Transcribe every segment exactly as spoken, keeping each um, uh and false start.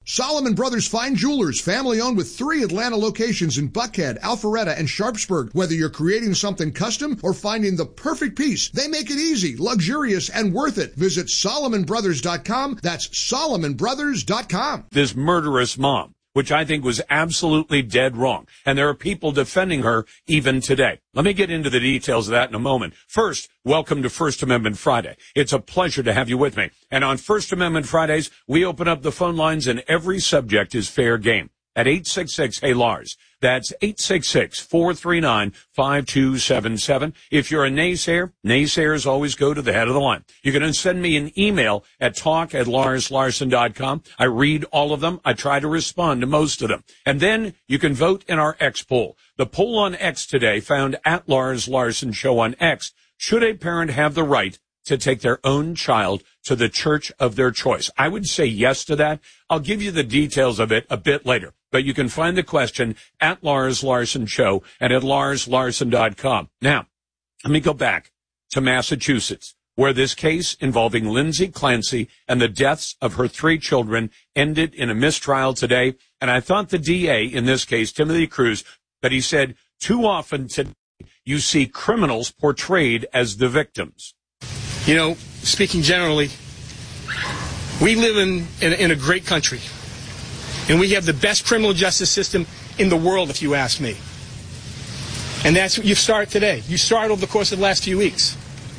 Solomon Brothers Fine Jewelers, family-owned with three Atlanta locations in Buckhead, Alpharetta, and Sharpsburg. Whether you're creating something custom or finding the perfect piece, they make it easy, luxurious, and worth it. Visit Solomon Brothers dot com. That's Solomon Brothers dot com. This murderous mom, which I think was absolutely dead wrong. And there are people defending her even today. Let me get into the details of that in a moment. First, welcome to First Amendment Friday. It's a pleasure to have you with me. And on First Amendment Fridays, we open up the phone lines and every subject is fair game at eight six six, hey Lars. That's eight six six, four three nine, five two seven seven. If you're a naysayer, naysayers always go to the head of the line. You can send me an email at talk at lars larson dot com. I read all of them. I try to respond to most of them. And then you can vote in our X poll. The poll on X today found at Lars Larson Show on X. Should a parent have the right to take their own child to the church of their choice? I would say yes to that. I'll give you the details of it a bit later. But you can find the question at Lars Larson Show and at lars larson dot com. Now, let me go back to Massachusetts, where this case involving Lindsay Clancy and the deaths of her three children ended in a mistrial today. And I thought the D A in this case, Timothy Cruz, but he said too often today you see criminals portrayed as the victims. You know, speaking generally, we live in, in, in a great country. And we have the best criminal justice system in the world, if you ask me. And that's what you start today. You start over the course of the last few weeks.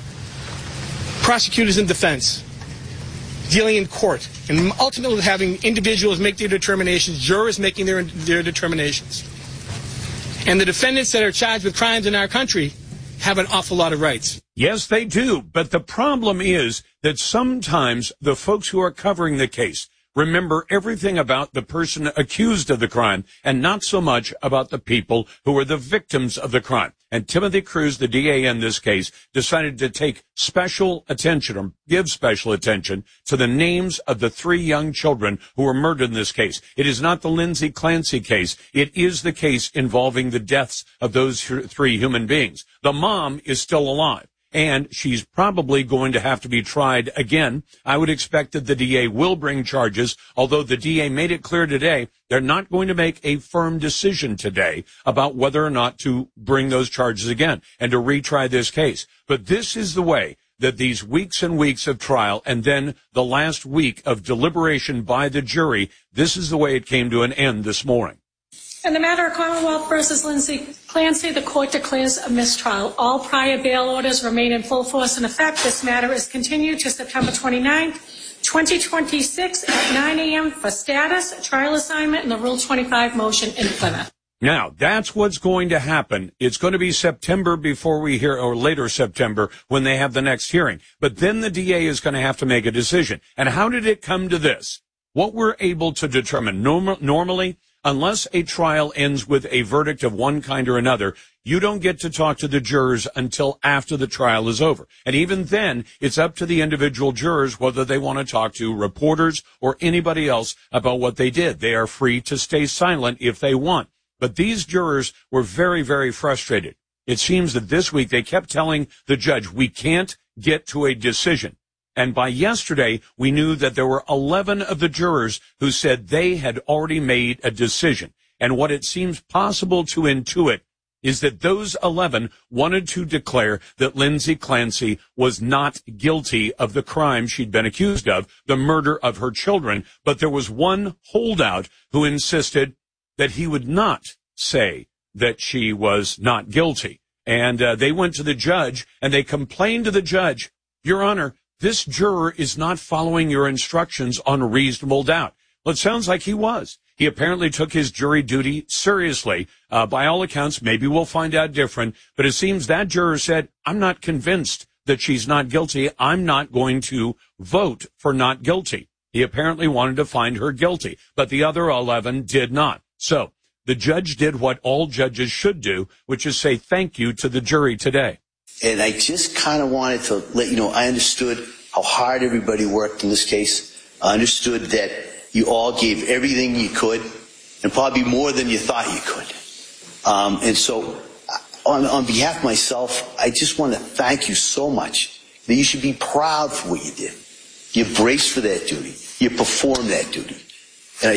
Prosecutors and defense dealing in court and ultimately having individuals make their determinations, jurors making their, their determinations. And the defendants that are charged with crimes in our country have an awful lot of rights. Yes, they do. But the problem is that sometimes the folks who are covering the case remember everything about the person accused of the crime and not so much about the people who are the victims of the crime. And Timothy Cruz, the D A in this case, decided to take special attention or give special attention to the names of the three young children who were murdered in this case. It is not the Lindsay Clancy case. It is the case involving the deaths of those three human beings. The mom is still alive. And she's probably going to have to be tried again. I would expect that the D A will bring charges, although the D A made it clear today they're not going to make a firm decision today about whether or not to bring those charges again and to retry this case. But this is the way that these weeks and weeks of trial and then the last week of deliberation by the jury, this is the way it came to an end this morning. In the matter of Commonwealth versus Lindsay Clancy, the court declares a mistrial. All prior bail orders remain in full force and effect. This matter is continued to September twenty-ninth, twenty twenty-six at nine a.m. for status, trial assignment, and the Rule twenty-five motion in Plymouth. Now, that's what's going to happen. It's going to be September before we hear, or later September, when they have the next hearing. But then the D A is going to have to make a decision. And how did it come to this? What we're able to determine norm- normally, unless a trial ends with a verdict of one kind or another, you don't get to talk to the jurors until after the trial is over. And even then, it's up to the individual jurors whether they want to talk to reporters or anybody else about what they did. They are free to stay silent if they want. But these jurors were very, very frustrated. It seems that this week they kept telling the judge, we can't get to a decision. And by yesterday, we knew that there were eleven of the jurors who said they had already made a decision. And what it seems possible to intuit is that those eleven wanted to declare that Lindsay Clancy was not guilty of the crime she'd been accused of, the murder of her children. But there was one holdout who insisted that he would not say that she was not guilty. And uh, they went to the judge and they complained to the judge, Your Honor, this juror is not following your instructions on reasonable doubt. Well, it sounds like he was. He apparently took his jury duty seriously. Uh, by all accounts, maybe we'll find out different, but it seems that juror said, I'm not convinced that she's not guilty. I'm not going to vote for not guilty. He apparently wanted to find her guilty, but the other eleven did not. So the judge did what all judges should do, which is say thank you to the jury today. And I just kind of wanted to let you know, I understood how hard everybody worked in this case. I understood that you all gave everything you could, and probably more than you thought you could. Um, and so on, on behalf of myself, I just want to thank you so much that you should be proud for what you did. You braced for that duty. You performed that duty.